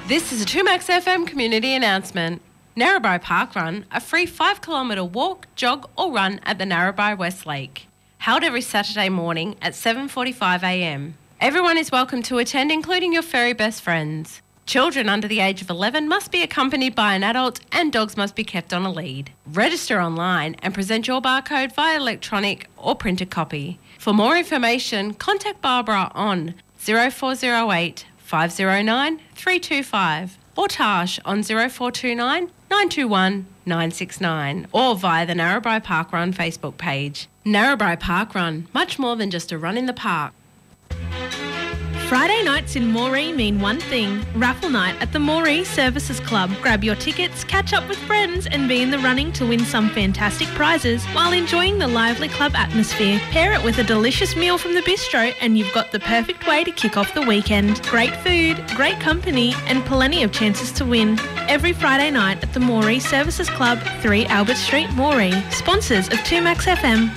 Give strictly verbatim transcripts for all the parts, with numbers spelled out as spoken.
This is a two Max F M community announcement. Narrabri Park Run, a free five kilometre walk, jog or run at the Narrabri West Lake. Held every Saturday morning at seven forty-five a m. Everyone is welcome to attend, including your furry best friends. Children under the age of eleven must be accompanied by an adult and dogs must be kept on a lead. Register online and present your barcode via electronic or printed copy. For more information, contact Barbara on zero four zero eight, five zero nine, three two five or Tash on zero four two nine, nine two one, nine six nine or via the Narrabri Park Run Facebook page. Narrabri Park Run, much more than just a run in the park. Friday nights in Moree mean one thing, raffle night at the Moree Services Club. Grab your tickets, catch up with friends and be in the running to win some fantastic prizes while enjoying the lively club atmosphere. Pair it with a delicious meal from the bistro and you've got the perfect way to kick off the weekend. Great food, great company and plenty of chances to win. Every Friday night at the Moree Services Club, three Albert Street, Moree. Sponsors of two Max F M.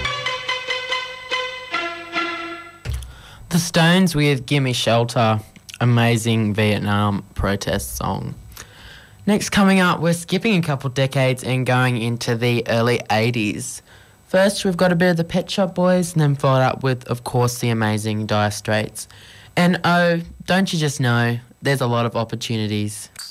The Stones with Gimme Shelter, amazing Vietnam protest song. Next coming up, we're skipping a couple decades and going into the early eighties. First, we've got a bit of the Pet Shop Boys and then followed up with, of course, the amazing Dire Straits. And oh, don't you just know, there's a lot of opportunities.